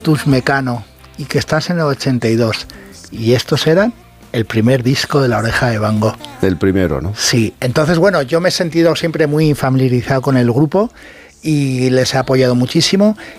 Tus Mecano y que estás en el 82. Y estos eran el primer disco de La Oreja de Van Gogh. El primero, ¿no? Sí, entonces bueno, yo me he sentido siempre muy familiarizado con el grupo y les he apoyado muchísimo